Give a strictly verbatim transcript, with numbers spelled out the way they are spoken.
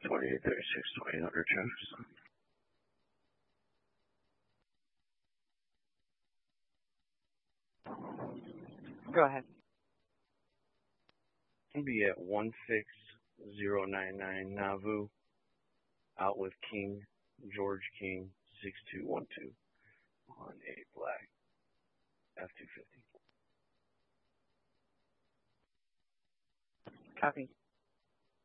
twenty-eight thirty-six, twenty-eight hundred Travis. Go ahead. I'll be at one six zero nine nine Nauvoo, out with King, George King, six two one two on a black F two fifty. Copy.